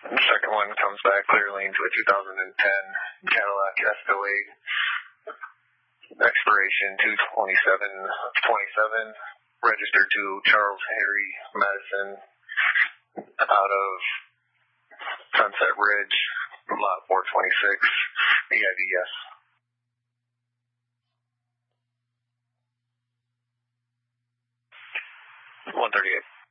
The second one comes back clearly into a 2010 Cadillac Escalade. Expiration 2/27/27. Registered to Charles Harry Madison out of Sunset Ridge, lot 426, EIDS. 138.